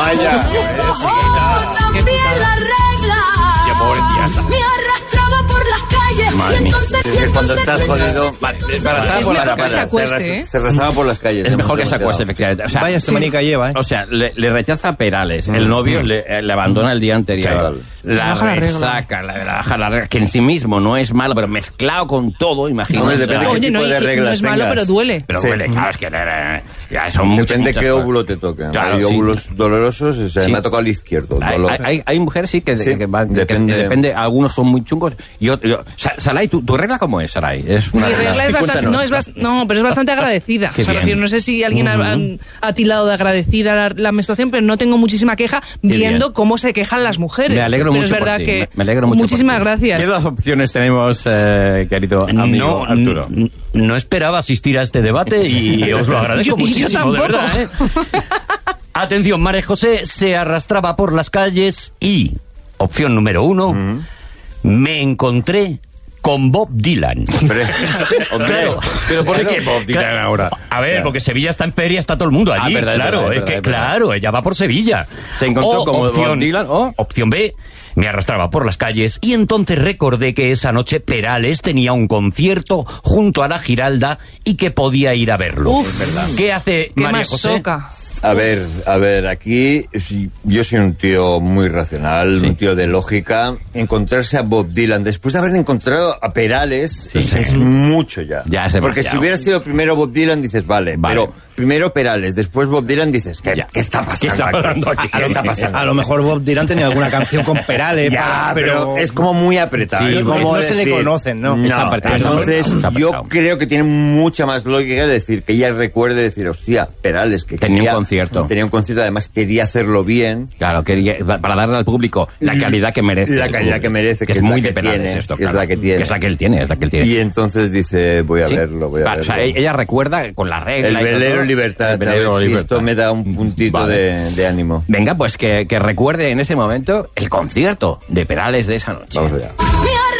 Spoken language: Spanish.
Vaya. También la regla. Qué pobrecita. Me arrastraba por las calles. Madre mía. Cuando estás jodido... Vale, para estar Es por mejor la que se acueste, ¿eh? Se arrastraba por las calles. es mejor que se demasiado. acueste, efectivamente. O sea, Vaya semanica lleva, ¿eh? O sea, le rechaza Perales. El novio le abandona el día anterior. Sí. La Baja la regla. resaca, la baja la regla, que en sí mismo no es malo, pero mezclado con todo, imagínate. Hombre, depende O sea, qué Oye, tipo de no reglas es malo, tengas. pero duele. pero Sí. duele, claro, es que ya son muchas. Depende muchas qué cosas. óvulo te toque. Claro, Hay sí. óvulos dolorosos, o sea, Sí. me ha tocado el izquierdo. dolor. Hay mujeres sí que, Sí, que van, depende. algunos son muy chungos. Saray, ¿tu regla cómo es, Saray? Es Mi una regla es bastante, Cuéntanos. pero es bastante agradecida. Qué Me bien. refiero, no sé si alguien ha tilado de agradecida la menstruación, pero no tengo muchísima queja viendo bien. cómo se quejan las mujeres. Me alegro pero mucho es verdad por ti. que Me alegro mucho muchísimas por ti. gracias. ¿Qué dos opciones tenemos, querido amigo Arturo? No esperaba asistir a este debate y os lo agradezco Yo muchísimo, de tampoco. verdad. Atención, María José se arrastraba por las calles y, opción número 1, me encontré con Bob Dylan. Hombre, Claro. ¿Pero por qué Bob Dylan Claro. ahora? A ver, porque Sevilla está en feria, está todo el mundo allí. Verdad, es claro, verdad, es es que verdad, es verdad. claro, ella va por Sevilla. Se encontró como Bob Dylan, o... Opción B, me arrastraba por las calles y entonces recordé que esa noche Perales tenía un concierto junto a la Giralda y que podía ir a verlo. ¿Qué hace Qué María más José? soca. A ver, aquí yo soy un tío muy racional, un tío de lógica. Encontrarse a Bob Dylan después de haber encontrado a Perales es mucho ya. Ya es Porque si demasiado. hubiera sido primero Bob Dylan dices, vale. Pero primero Perales, después Bob Dylan dices, ¿qué está pasando? ¿Qué está pasando aquí? ¿Qué está pasando? Ah, Ah, eh, pues pues, pues, ah, pues, pues, ah, pues, pues, Venga, pues que recuerde en ese momento el concierto de Perales de esa noche. Vamos allá.